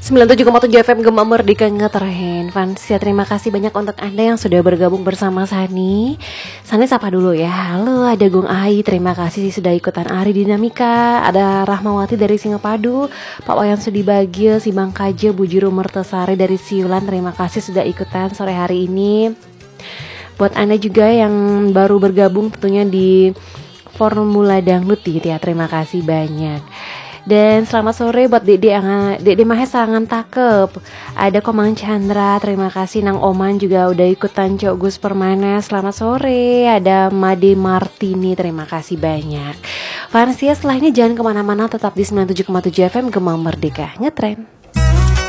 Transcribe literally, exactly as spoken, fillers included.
sembilan puluh tujuh koma tujuh F M Gema Merdeka Ngetren. Fansia, terima kasih banyak untuk Anda yang sudah bergabung bersama Sani. Sani sapa dulu ya. Halo, ada Gung Ai, terima kasih sudah ikutan Ari Dinamika. Ada Rahmawati dari Singapadu, Pak Wayan Sudibagil, si Bang Kaja, Bu Juru Mertesari dari Siulan, terima kasih sudah ikutan sore hari ini. Buat Anda juga yang baru bergabung tentunya di Formula Dangdut ya, terima kasih banyak. Dan selamat sore buat Dede Dede Mahes sangat takep. Ada Komang Chandra, terima kasih. Nang Oman juga udah ikutan Cok Gus Permanes, selamat sore. Ada Made Martini, terima kasih banyak. Fansia, setelah ini jangan kemana-mana, tetap di sembilan puluh tujuh koma tujuh F M Gema Merdeka Ngetren.